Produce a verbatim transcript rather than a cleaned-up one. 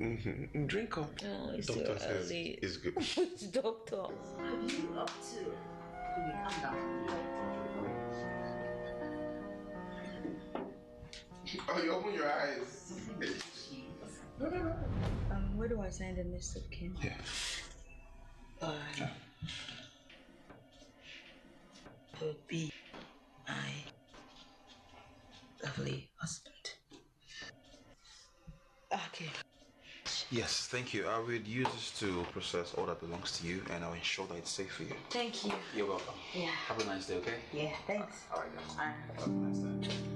Mm-hmm. Drink up. Oh, it's Doctor so early. It's good. Which doctor? Have you up to? Calm down. Oh, you open your eyes. No, no, no. Um, where do I sign the list of kin? Yeah. Uh, yeah. Will be my lovely husband. Okay. Yes, thank you. I will use this to process all that belongs to you, and I'll ensure that it's safe for you. Thank you. You're welcome. Yeah. Have a nice day, okay? Yeah, thanks. All right, guys. All right. Have a nice day.